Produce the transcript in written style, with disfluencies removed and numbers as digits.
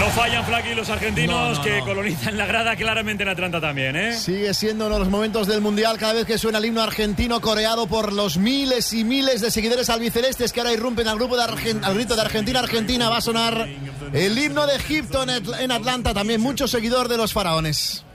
fallan, Flaky, los argentinos que colonizan la grada, claramente en Atlanta también, ¿eh? Sigue siendo uno de los momentos del Mundial cada vez que suena el himno argentino coreado por los miles y miles de seguidores albicelestes que ahora irrumpen al grito de Argentina, Argentina. Va a sonar el himno de Egipto en Atlanta, también mucho seguidor de los faraones.